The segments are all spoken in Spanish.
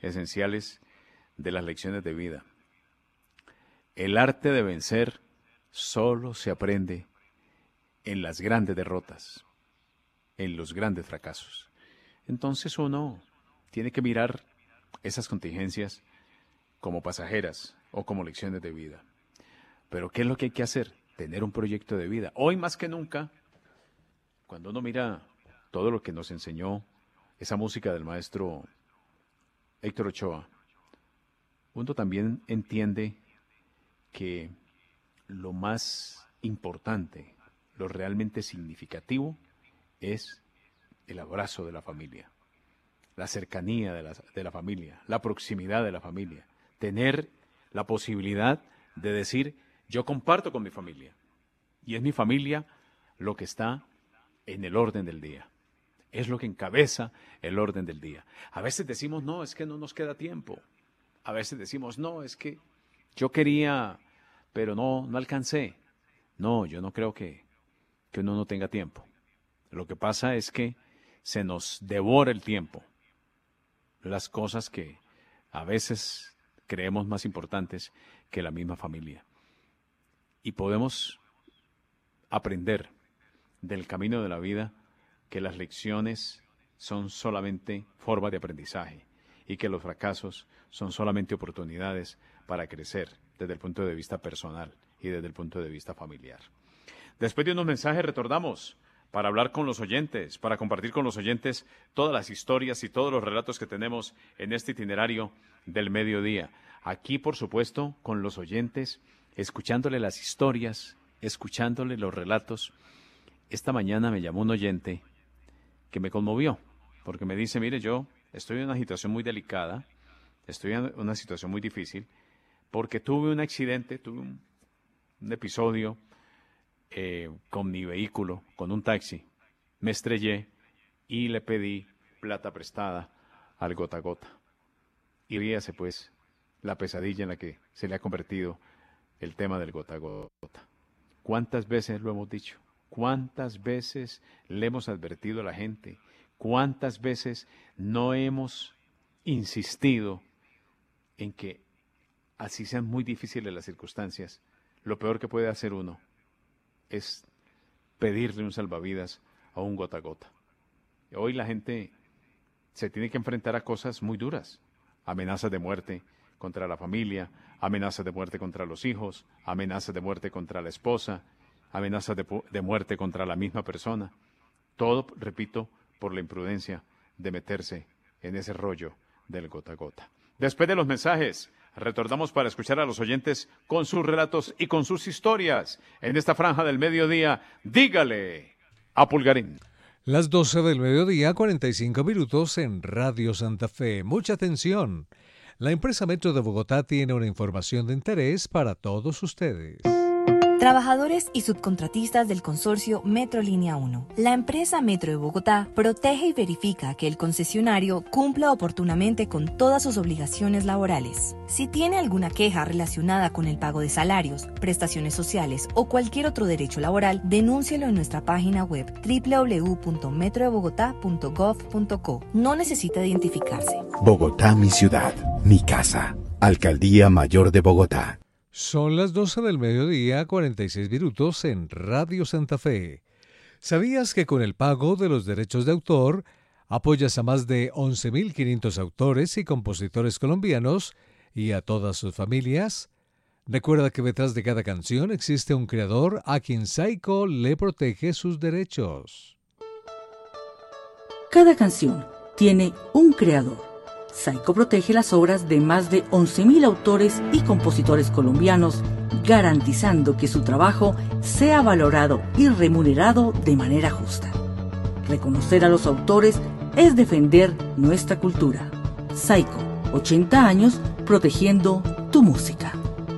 esenciales de las lecciones de vida. El arte de vencer solo se aprende en las grandes derrotas, en los grandes fracasos. Entonces uno tiene que mirar esas contingencias como pasajeras o como lecciones de vida. Pero ¿qué es lo que hay que hacer? Tener un proyecto de vida. Hoy más que nunca, cuando uno mira todo lo que nos enseñó esa música del maestro Héctor Ochoa, uno también entiende que lo más importante, lo realmente significativo, es el abrazo de la familia, la cercanía de la familia, la proximidad de la familia, tener la posibilidad de decir, yo comparto con mi familia, y es mi familia lo que está en el orden del día, es lo que encabeza el orden del día. A veces decimos, no, es que no nos queda tiempo. A veces decimos, no, es que yo quería, pero no alcancé. No, yo no creo que uno no tenga tiempo. Lo que pasa es que se nos devora el tiempo. Las cosas que a veces creemos más importantes que la misma familia. Y podemos aprender del camino de la vida que las lecciones son solamente formas de aprendizaje y que los fracasos son solamente oportunidades para crecer desde el punto de vista personal y desde el punto de vista familiar. Después de unos mensajes retornamos para hablar con los oyentes, para compartir con los oyentes todas las historias y todos los relatos que tenemos en este itinerario del mediodía. Aquí, por supuesto, con los oyentes, escuchándole las historias, escuchándole los relatos. Esta mañana me llamó un oyente que me conmovió, porque me dice, mire, yo estoy en una situación muy delicada, estoy en una situación muy difícil, porque tuve un accidente, tuve un episodio con mi vehículo, con un taxi, me estrellé y le pedí plata prestada al gota a gota. Y ríase pues la pesadilla en la que se le ha convertido el tema del gota a gota. ¿Cuántas veces lo hemos dicho? ¿Cuántas veces le hemos advertido a la gente? ¿Cuántas veces no hemos insistido en que, así sean muy difíciles las circunstancias, lo peor que puede hacer uno es pedirle un salvavidas a un gota a gota? Hoy la gente se tiene que enfrentar a cosas muy duras, amenazas de muerte contra la familia, amenazas de muerte contra los hijos, amenazas de muerte contra la esposa, amenazas de muerte contra la misma persona. Todo, repito, por la imprudencia de meterse en ese rollo del gota a gota. Después de los mensajes, retornamos para escuchar a los oyentes con sus relatos y con sus historias. En esta franja del mediodía, dígale a Pulgarín. Las 12 del mediodía, 45 minutos en Radio Santa Fe. Mucha atención. La empresa Metro de Bogotá tiene una información de interés para todos ustedes. Trabajadores y subcontratistas del consorcio Metro Línea 1. La empresa Metro de Bogotá protege y verifica que el concesionario cumpla oportunamente con todas sus obligaciones laborales. Si tiene alguna queja relacionada con el pago de salarios, prestaciones sociales o cualquier otro derecho laboral, denúncielo en nuestra página web www.metrodebogotá.gov.co. No necesita identificarse. Bogotá, mi ciudad, mi casa. Alcaldía Mayor de Bogotá. Son las 12 del mediodía, 46 minutos en Radio Santa Fe. ¿Sabías que con el pago de los derechos de autor apoyas a más de 11.500 autores y compositores colombianos y a todas sus familias? Recuerda que detrás de cada canción existe un creador a quien Saico le protege sus derechos. Cada canción tiene un creador. Saico protege las obras de más de 11.000 autores y compositores colombianos, garantizando que su trabajo sea valorado y remunerado de manera justa. Reconocer a los autores es defender nuestra cultura. Saico, 80 años protegiendo tu música.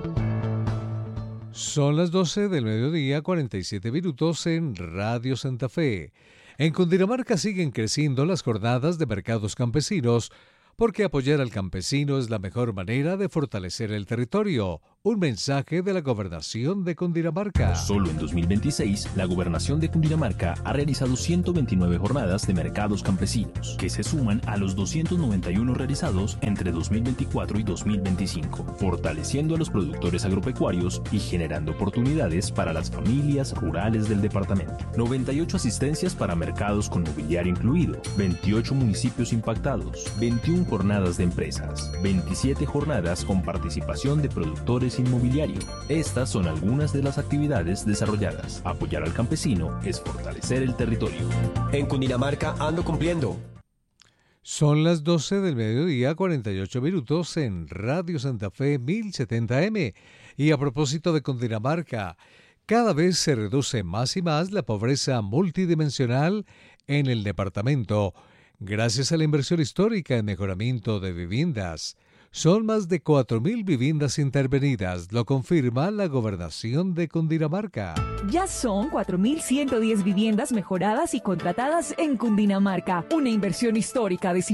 Son las 12 del mediodía, 47 minutos en Radio Santa Fe. En Cundinamarca siguen creciendo las jornadas de mercados campesinos, porque apoyar al campesino es la mejor manera de fortalecer el territorio. Un mensaje de la Gobernación de Cundinamarca. Solo en 2026, la Gobernación de Cundinamarca ha realizado 129 jornadas de mercados campesinos, que se suman a los 291 realizados entre 2024 y 2025, fortaleciendo a los productores agropecuarios y generando oportunidades para las familias rurales del departamento. 98 asistencias para mercados con mobiliario incluido, 28 municipios impactados, 21 jornadas de empresas, 27 jornadas con participación de productores inmobiliario. Estas son algunas de las actividades desarrolladas. Apoyar al campesino es fortalecer el territorio. En Cundinamarca ando cumpliendo. Son las 12 del mediodía, 48 minutos en Radio Santa Fe 1070M. Y a propósito de Cundinamarca, cada vez se reduce más y más la pobreza multidimensional en el departamento, gracias a la inversión histórica en mejoramiento de viviendas. Son más de 4.000 viviendas intervenidas, lo confirma la Gobernación de Cundinamarca. Ya son 4.110 viviendas mejoradas y contratadas en Cundinamarca. Una inversión histórica de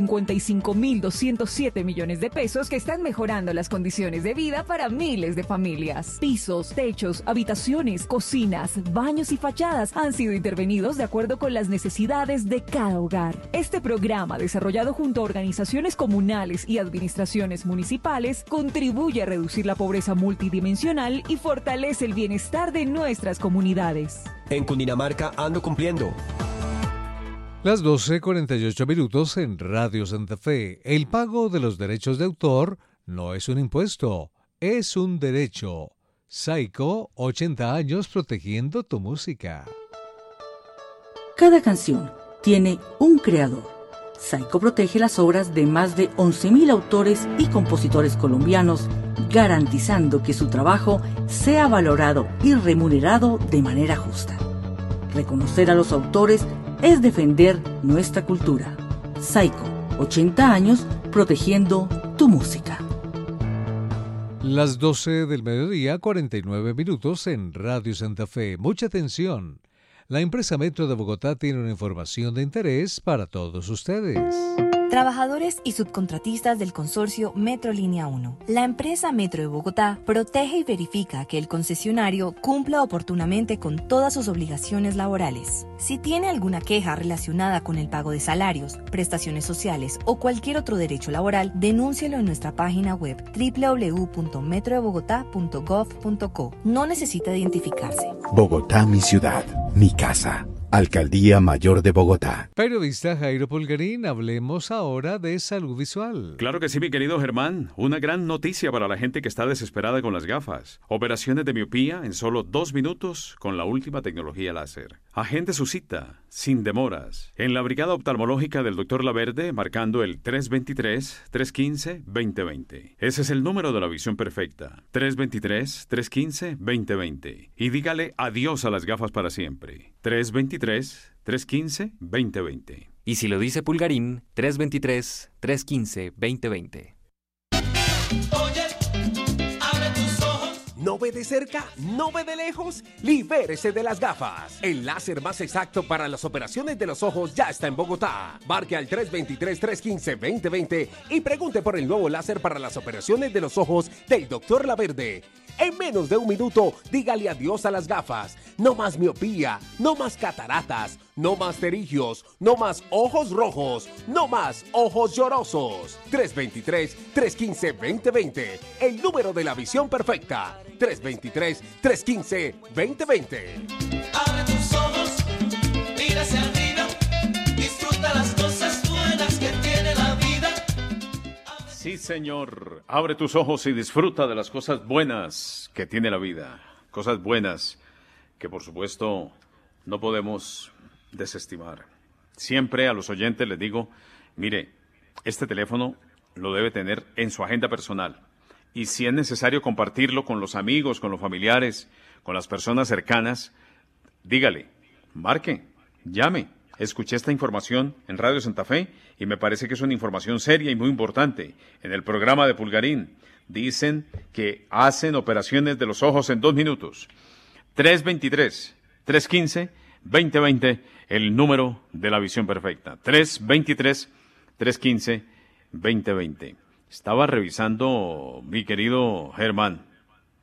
55.207 millones de pesos que están mejorando las condiciones de vida para miles de familias. Pisos, techos, habitaciones, cocinas, baños y fachadas han sido intervenidos de acuerdo con las necesidades de cada hogar. Este programa, desarrollado junto a organizaciones comunales y administraciones municipales, contribuye a reducir la pobreza multidimensional y fortalece el bienestar de nuestras comunidades. En Cundinamarca ando cumpliendo. Las 12:48 minutos en Radio Santa Fe. El pago de los derechos de autor no es un impuesto, es un derecho. Saico, 80 años protegiendo tu música. Cada canción tiene un creador. Saico protege las obras de más de 11.000 autores y compositores colombianos, garantizando que su trabajo sea valorado y remunerado de manera justa. Reconocer a los autores es defender nuestra cultura. Saico, 80 años protegiendo tu música. Las 12 del mediodía, 49 minutos en Radio Santa Fe. Mucha atención. La empresa Metro de Bogotá tiene una información de interés para todos ustedes. Trabajadores y subcontratistas del consorcio Metro Línea 1. La empresa Metro de Bogotá protege y verifica que el concesionario cumpla oportunamente con todas sus obligaciones laborales. Si tiene alguna queja relacionada con el pago de salarios, prestaciones sociales o cualquier otro derecho laboral, denúncielo en nuestra página web www.metrodebogotá.gov.co. No necesita identificarse. Bogotá, mi ciudad, mi casa. Alcaldía Mayor de Bogotá. Periodista Jairo Pulgarín, hablemos ahora de salud visual. Claro que sí, mi querido Germán. Una gran noticia para la gente que está desesperada con las gafas. Operaciones de miopía en solo 2 minutos con la última tecnología láser. Agende su cita, sin demoras, en la Brigada Oftalmológica del Dr. Laverde, marcando el 323-315-2020. Ese es el número de la visión perfecta. 323-315-2020. Y dígale adiós a las gafas para siempre. 323-315-2020. Y si lo dice Pulgarín, 323-315-2020. ¿No ve de cerca? ¿No ve de lejos? ¡Libérese de las gafas! El láser más exacto para las operaciones de los ojos ya está en Bogotá. Marque al 323-315-2020 y pregunte por el nuevo láser para las operaciones de los ojos del Dr. Laverde. En menos de 1 minuto, dígale adiós a las gafas. No más miopía, no más cataratas, no más pterigios, no más ojos rojos, no más ojos llorosos. 323-315-2020, el número de la visión perfecta. 323-315-2020. Abre tus ojos, mira hacia arriba, disfruta las cosas buenas que tiene la vida. Sí, señor. Abre tus ojos y disfruta de las cosas buenas que tiene la vida. Cosas buenas que, por supuesto, no podemos desestimar. Siempre a los oyentes les digo, mire, este teléfono lo debe tener en su agenda personal. Y si es necesario compartirlo con los amigos, con los familiares, con las personas cercanas, dígale, marque, llame. Escuché esta información en Radio Santa Fe y me parece que es una información seria y muy importante. En el programa de Pulgarín dicen que hacen operaciones de los ojos en 2 minutos. 323-315-2020, el número de la visión perfecta. 323-315-2020. Estaba revisando, mi querido Germán,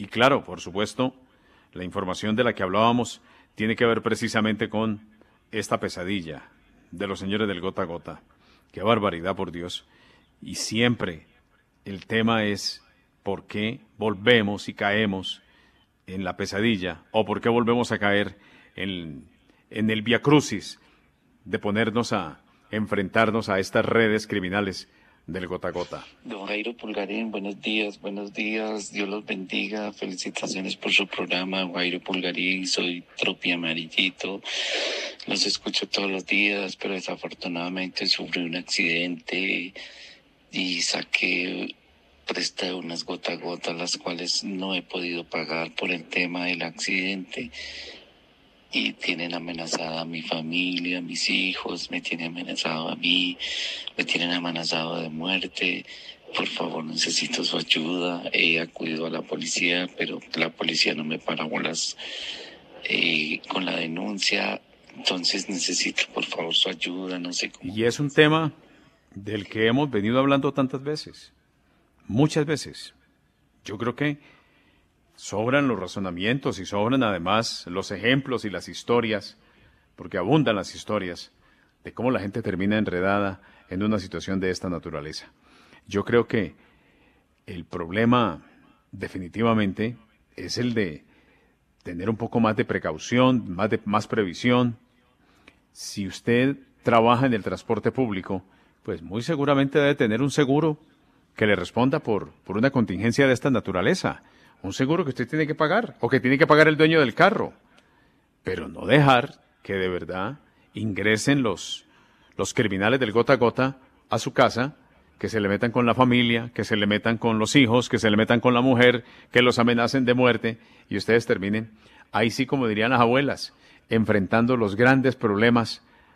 Y claro, por supuesto, la información de la que hablábamos tiene que ver precisamente con esta pesadilla de los señores del gota a gota. ¡Qué barbaridad, por Dios! Y siempre el tema es por qué volvemos y caemos en la pesadilla, o por qué volvemos a caer en el viacrucis de ponernos a enfrentarnos a estas redes criminales del gota a gota. Don Jairo Pulgarín, buenos días, Dios los bendiga, felicitaciones por su programa. Jairo Pulgarín, soy Tropi Amarillito, los escucho todos los días, pero desafortunadamente sufrí un accidente y presté unas gota a gota, las cuales no he podido pagar por el tema del accidente. Y tienen amenazada a mi familia, a mis hijos, me tienen amenazado a mí, me tienen amenazado de muerte. Por favor, necesito su ayuda. He acudido a la policía, pero la policía no me para bolas con la denuncia. Entonces necesito, por favor, su ayuda, no sé cómo. Y es un tema del que hemos venido hablando tantas veces, muchas veces. Yo creo que sobran los razonamientos y sobran además los ejemplos y las historias, porque abundan las historias de cómo la gente termina enredada en una situación de esta naturaleza. Yo creo que el problema definitivamente es el de tener un poco más de precaución, más previsión. Si usted trabaja en el transporte público, pues muy seguramente debe tener un seguro que le responda por una contingencia de esta naturaleza. Un seguro que usted tiene que pagar, o que tiene que pagar el dueño del carro. Pero no dejar que de verdad ingresen los criminales del gota a gota a su casa, que se le metan con la familia, que se le metan con los hijos, que se le metan con la mujer, que los amenacen de muerte, y ustedes terminen, ahí sí, como dirían las abuelas, enfrentando los grandes problemas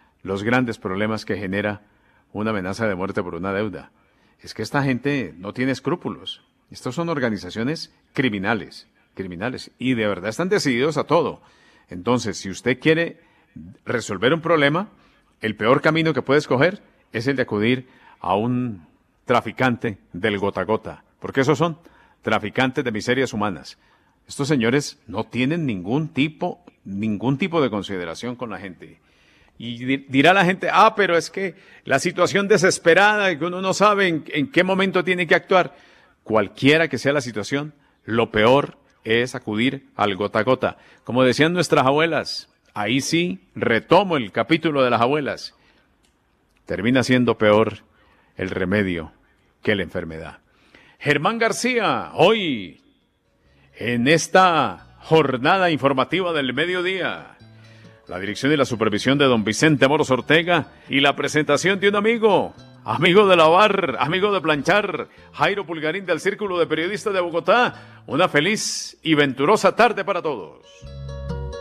que genera una amenaza de muerte por una deuda. Es que esta gente no tiene escrúpulos. Estas son organizaciones criminales, y de verdad están decididos a todo. Entonces, si usted quiere resolver un problema, el peor camino que puede escoger es el de acudir a un traficante del gota a gota, porque esos son traficantes de miserias humanas. Estos señores no tienen ningún tipo de consideración con la gente. Y dirá la gente, pero es que la situación desesperada, y que uno no sabe en qué momento tiene que actuar. Cualquiera que sea la situación, lo peor es acudir al gota a gota. Como decían nuestras abuelas, ahí sí, retomo el capítulo de las abuelas, termina siendo peor el remedio que la enfermedad. Germán García, hoy, en esta jornada informativa del mediodía, la dirección y la supervisión de don Vicente Moros Ortega y la presentación de un amigo de lavar, amigo de planchar, Jairo Pulgarín del Círculo de Periodistas de Bogotá. Una feliz y venturosa tarde para todos.